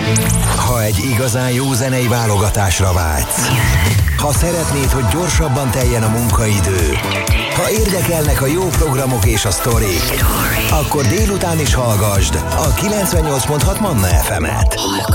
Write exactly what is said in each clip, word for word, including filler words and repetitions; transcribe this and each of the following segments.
Ha egy igazán jó zenei válogatásra vágysz, ha szeretnéd, hogy gyorsabban teljen a munkaidő, ha érdekelnek a jó programok és a sztorik, akkor délután is hallgasd a kilencvennyolc pont hat Manna ef emet.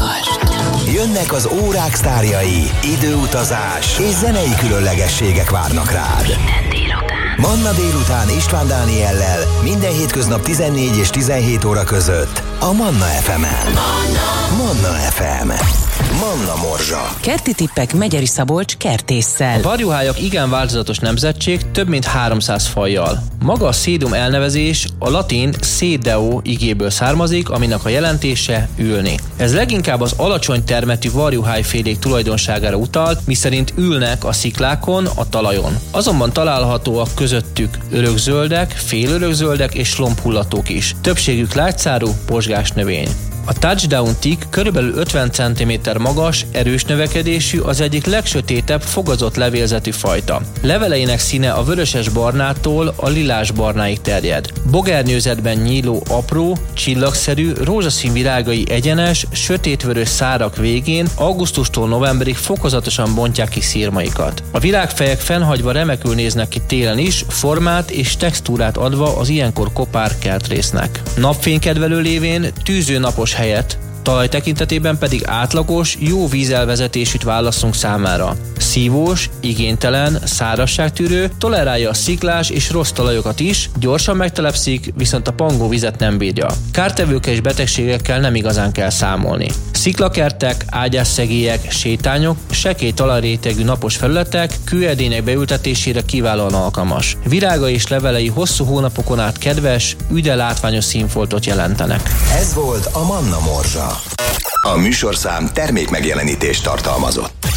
Jönnek az órák sztárjai, időutazás és zenei különlegességek várnak rád. Manna délután István Dániellel minden hétköznap tizennégy és tizenhét óra között a Manna ef emen. Manna ef em. Manna Morzsa. Kerti tippek Megyeri Szabolcs kertésszel. A varjuhályok igen változatos nemzetség, több mint háromszáz fajjal. Maga a szédum elnevezés a latin sedeo igéből származik, aminek a jelentése ülni. Ez leginkább az alacsony termetű varjuhályfélék tulajdonságára utal, miszerint ülnek a sziklákon, a talajon. Azonban találhatóak közöttük örökzöldek, félörökzöldek és lombhullatók is. Többségük lágyszárú, pozsgás növény. A touchdown tick körülbelül ötven centiméter magas, erős növekedésű, az egyik legsötétebb fogazott levélzetű fajta. Leveleinek színe a vöröses-barnától a lilás-barnáig terjed. Bogernyőzetben nyíló, apró, csillagszerű, rózsaszín virágai egyenes, sötétvörös szárak végén augusztustól novemberig fokozatosan bontják ki szirmaikat. A virágfejek fennhagyva remekül néznek ki télen is, formát és textúrát adva az ilyenkor kopár kertrésznek. Napfénykedvelő lévén tűző napos helyet, talaj tekintetében pedig átlagos, jó vízelvezetésűt választunk számára. Szívós, igénytelen, szárazságtűrő, tolerálja a sziklás és rossz talajokat is, gyorsan megtelepszik, viszont a pangó vizet nem bírja. Kártevőkkel és betegségekkel nem igazán kell számolni. Sziklakertek, ágyásszegélyek, sétányok, sekély talajrétegű napos felületek, kőedények beültetésére kiválóan alkalmas. Virága és levelei hosszú hónapokon át kedves, üde látványos színfoltot jelentenek. Ez volt a Manna Morzsa. A műsorszám termék megjelenítést tartalmazott.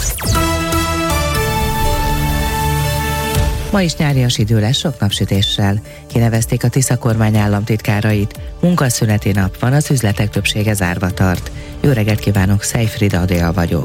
Ma is nyárias idő lesz sok napsütéssel. Kinevezték a Tisza kormány államtitkárait. Munkaszüneti nap van, az üzletek többsége zárva tart. Jó reggelt kívánok, Szejfrida Adél vagyok.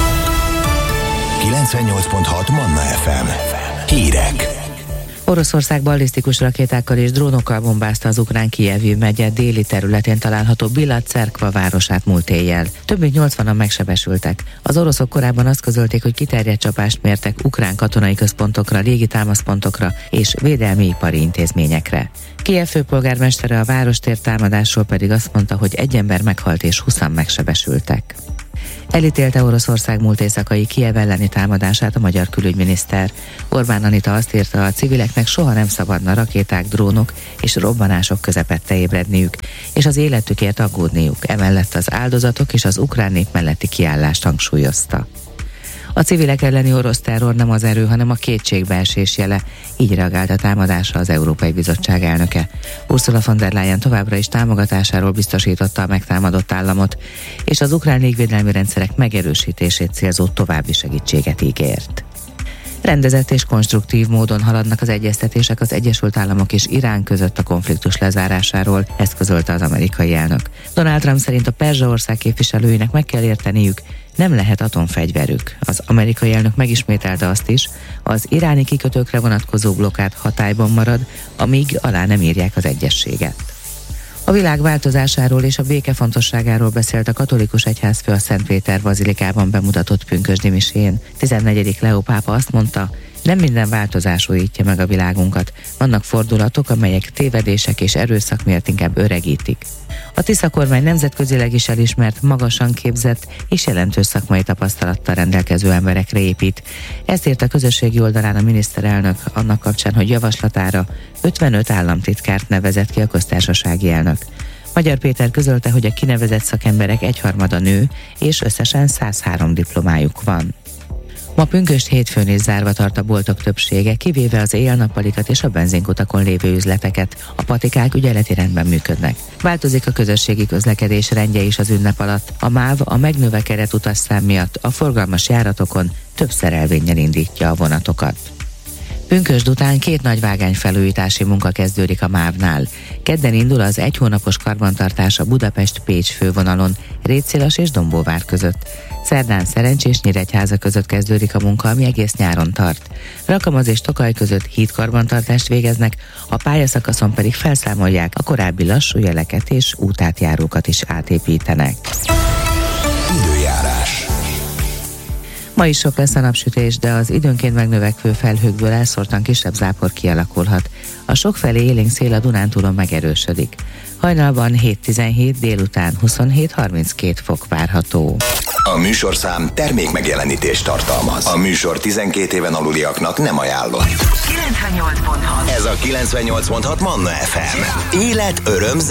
kilencvennyolc pont hat Manna ef em. Hírek. Oroszország ballisztikus rakétákkal és drónokkal bombázta az ukrán Kijev megye déli területén található Bilat-Cerkva városát múlt éjjel. Több mint nyolcvanan megsebesültek. Az oroszok korábban azt közölték, hogy kiterjedt csapást mértek ukrán katonai központokra, légi támaszpontokra és védelmi ipari intézményekre. Kijev főpolgármestere a várostér támadásról pedig azt mondta, hogy egy ember meghalt és húszan megsebesültek. Elítélte Oroszország múlt éjszakai Kijev elleni támadását a magyar külügyminiszter. Orbán Anita azt írta, a civileknek soha nem szabadna rakéták, drónok és robbanások közepette ébredniük, és az életükért aggódniuk. Emellett az áldozatok és az ukrán nép melletti kiállást hangsúlyozta. A civilek elleni orosz terror nem az erő, hanem a kétségbeesés jele, így reagált a támadásra az Európai Bizottság elnöke. Ursula von der Leyen továbbra is támogatásáról biztosította a megtámadott államot, és az ukrán légvédelmi rendszerek megerősítését célzó további segítséget ígért. Rendezett és konstruktív módon haladnak az egyeztetések az Egyesült Államok és Irán között a konfliktus lezárásáról, ezt közölte az amerikai elnök. Donald Trump szerint a Perzsa-ország képviselőinek meg kell érteniük, nem lehet atomfegyverük. Az amerikai elnök megismételte azt is, az iráni kikötőkre vonatkozó blokkád hatályban marad, amíg alá nem írják az egyezséget. A világ változásáról és a béke fontosságáról beszélt a katolikus egyházfő a Szentpéter bazilikában bemutatott pünkösdi misén. tizennegyedik Leó pápa azt mondta, nem minden változás újítja meg a világunkat. Vannak fordulatok, amelyek tévedések és erőszak miatt inkább öregítik. A Tisza kormány nemzetközileg is elismert, magasan képzett és jelentős szakmai tapasztalattal rendelkező emberekre épít. Ezt írt a közösségi oldalán a miniszterelnök annak kapcsán, hogy javaslatára ötvenöt államtitkárt nevezett ki a köztársasági elnök. Magyar Péter közölte, hogy a kinevezett szakemberek egyharmada nő, és összesen száz három diplomájuk van. Ma pünkösd hétfőn is zárva tart a boltok többsége, kivéve az éjjel-nappalikat és a benzinkutakon lévő üzleteket. A patikák ügyeleti rendben működnek. Változik a közösségi közlekedés rendje is az ünnep alatt. A MÁV a megnövekedett utasszám miatt a forgalmas járatokon több szerelvénnyel indítja a vonatokat. Pünkösd után két nagyvágány felújítási munka kezdődik a mávnál. Kedden indul az egy hónapos karbantartás a Budapest-Pécs fővonalon, Rétszilas és Dombóvár között. Szerdán Szerencsés Nyíregyháza között kezdődik a munka, ami egész nyáron tart. Rakamaz és Tokaj között hídkarbantartást végeznek, a pályaszakaszon pedig felszámolják a korábbi lassú jeleket és útátjárókat is átépítenek. Időjárás. Ma is sok lesz a napsütés, de az időnként megnövekvő felhőkből elszórtan kisebb zápor kialakulhat. A sokfelé élénk szél a Dunántúlon megerősödik. Hajnalban hét tizenhét, délután huszonhét harminckét fok várható. A műsorszám termék megjelenítést tartalmaz. A műsor tizenkét éven aluliaknak nem ajánlott. kilencvennyolc pont hat Ez a kilencvennyolc pont hat Manna ef em. Élet, öröm,